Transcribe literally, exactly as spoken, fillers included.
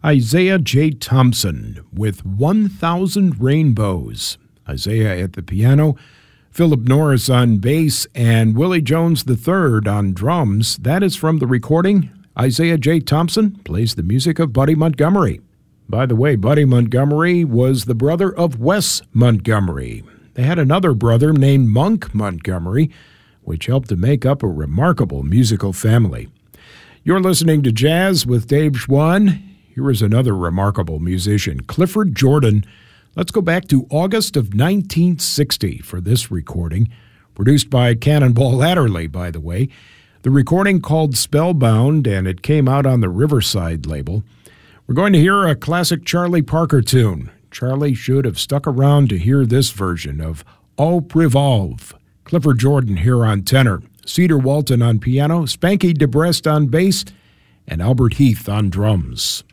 Isaiah J. Thompson with one thousand Rainbows. Isaiah at the piano, Philip Norris on bass, and Willie Jones the third on drums. That is from the recording. Isaiah J. Thompson plays the music of Buddy Montgomery. By the way, Buddy Montgomery was the brother of Wes Montgomery. They had another brother named Monk Montgomery, which helped to make up a remarkable musical family. You're listening to Jazz with Dave Schwann. Here is another remarkable musician, Clifford Jordan. Let's go back to August of nineteen sixty for this recording, produced by Cannonball Adderley, by the way. The recording called Spellbound, and it came out on the Riverside label. We're going to hear a classic Charlie Parker tune. Charlie should have stuck around to hear this version of Au Revolve. Clifford Jordan here on tenor, Cedar Walton on piano, Spanky DeBrest on bass, and Albert Heath on drums.